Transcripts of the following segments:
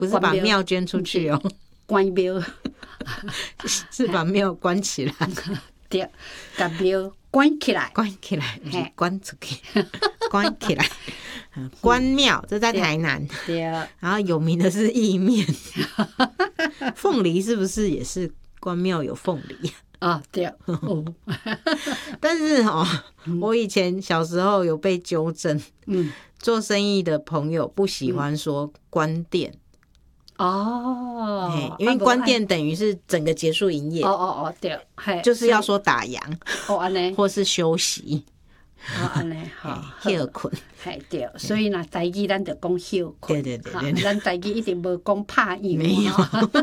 不是把庙捐出去哦， 关庙是把庙关起来， 对，把庙关起来， 关起来，不是关出去，关起来。关庙，这在台南。 对， 然后有名的是意面，凤梨是不是也是关庙有凤梨？ 啊，对，哦， 但是我以前小时候有被纠正，做生意的朋友不喜欢说关店。 哦， 因为关店等于是整个结束营业。 哦，对， 就是要说打烊， 安尼， 或是休息。 安尼， 休困， 对，所以呢，台语咱就讲休困， 对， 咱台语一定无讲拍烊， 没有。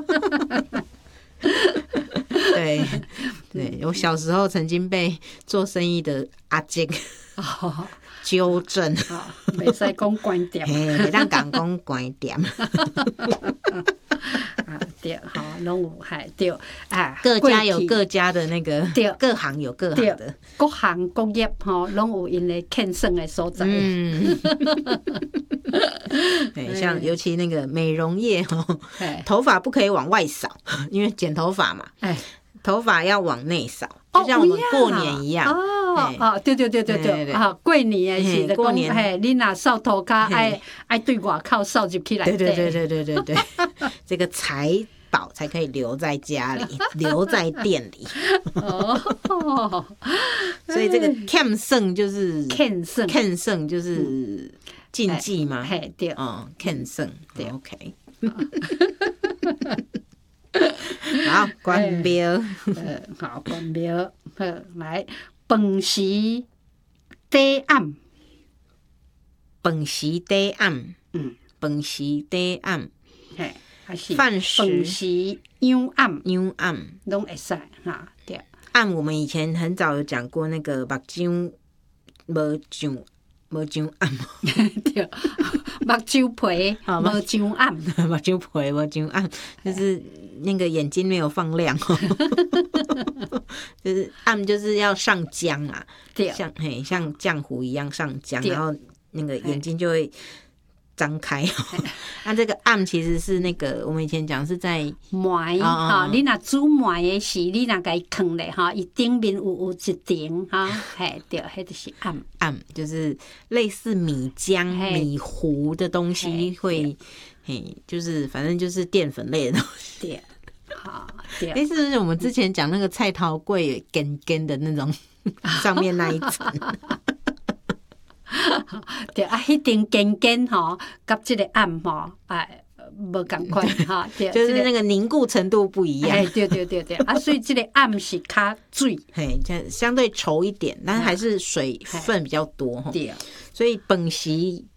对，我小时候曾经被做生意的阿姐纠正， 袂使讲关店， 袂当讲关店。 对，拢有对各家有各家的那个，各行有各行的， 各行各业拢有因的欠算的所在。 对，像尤其那个美容业头发不可以往外扫，因为剪头发嘛，头发要往内扫，就像我们过年一样。 对，过年的是过年，你若扫涂骹，爱对外口扫入去来。 对，这个财宝才可以留在家里，留在店里。所以这个欠算就是欠算就是禁忌嘛。 对， 欠算对 ，OK。好，关庙。 好，关庙。来，饭时底暗， 饭时底暗，饭时底暗， 还是饭时阳暗， 阳暗拢会使哈。对， 暗我们以前很早有讲过那个目睭无睭暗， 对，目睭皮无睭暗， 目睭皮无睭暗，就是那个眼睛没有放亮，就是暗就是要上浆啊，像浆糊一样上浆，然后那个眼睛就会张开。那这个暗其实是那个我们以前讲是在糜你若煮糜的时，你若甲伊放咧伊顶面有一层对，迄就是暗， 就是类似米浆、米糊的东西会，就是反正就是淀粉类的东西。 对，对， 类似我们之前讲那个菜头粿根根的那种上面那一层。 对迄层根根甲这个暗无同款就是那个凝固程度不一样。 对，所以这个暗是较水， 相对稠一点，但是还是水分比较多。 对， 所以饭时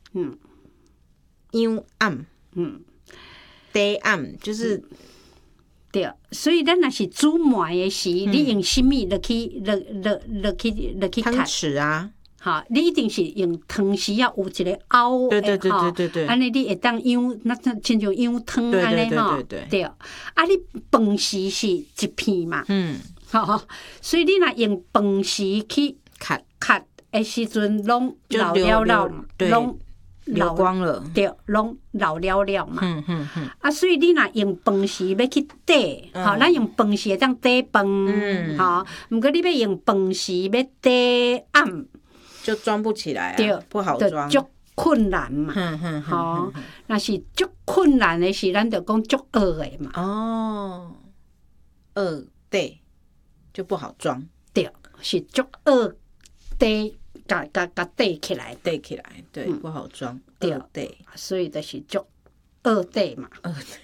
阳暗，底暗就是对，所以咱若是煮糜的时，你用什么落去汤匙啊？ 你一定是用汤匙要有一个凹的， 对， 安尼你会当舀，那亲像舀汤安尼对。你饭匙是一片嘛，所以你若用饭匙去卡的时阵，拢老了嘛，拢流光了， 对，拢老了嘛。所以你若用饭匙要去底，咱用饭匙会当底饭，毋过你要用饭匙要底暗。 就装不起来啊，不好装， 足困难嘛。那是足困难的是，咱就讲足恶的嘛。 对，就不好装。 对，是足恶底，甲底起来， 对，不好装。对， 所以就是足恶底嘛。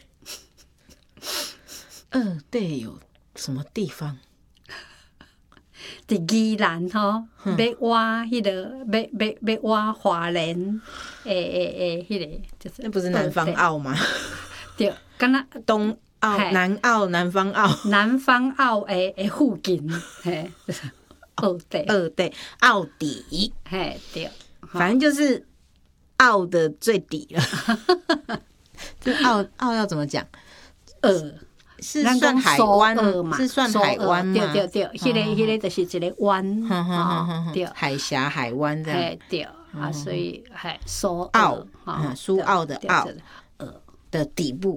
对有什么地方？ 伫宜兰要挖迄个，要挖花莲，迄个就是。 那不是南方澳吗？ 对，敢若东澳、南澳、南方澳、 南方澳的附近，澳底， 澳底， 对， 反正就是澳的最底了。这澳要怎么讲？是算海湾吗？是算海湾吗？ 对，迄个就是一个湾，对， 海峡、海湾这样。 对，所以苏澳，苏澳的澳， 的底部。